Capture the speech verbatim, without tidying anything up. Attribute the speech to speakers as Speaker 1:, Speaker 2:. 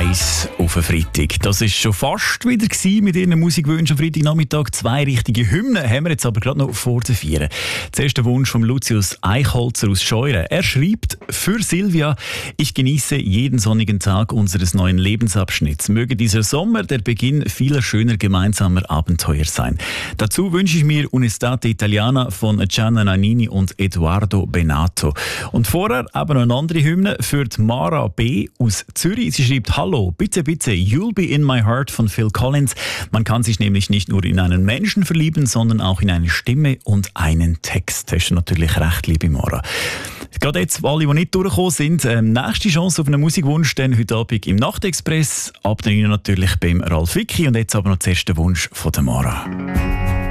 Speaker 1: eins auf den Freitag. Das ist schon fast wieder gewesen mit Ihren Musikwünschen am Freitagnachmittag. Zwei richtige Hymnen haben wir jetzt aber gerade noch vor den Vieren. Zuerst der Wunsch von Lucius Eichholzer aus Scheuren. Er schreibt: Für Silvia, ich genieße jeden sonnigen Tag unseres neuen Lebensabschnitts. Möge dieser Sommer der Beginn vieler schöner gemeinsamer Abenteuer sein. Dazu wünsche ich mir Un'estate Italiana von Gianna Nannini und Edoardo Benato. Und vorher aber noch eine andere Hymne für die Mara B. aus Zürich. Sie schreibt: Hallo, bitte, bitte, You'll Be In My Heart von Phil Collins. Man kann sich nämlich nicht nur in einen Menschen verlieben, sondern auch in eine Stimme und einen Text. Das ist natürlich recht, liebe Mara. Gerade jetzt, alle, die nicht durchgekommen sind, ähm, nächste Chance auf einen Musikwunsch dann heute Abend im Nachtexpress. Ab dann natürlich beim Ralf Wicki. Und jetzt aber noch zuerst der Wunsch von der Mara.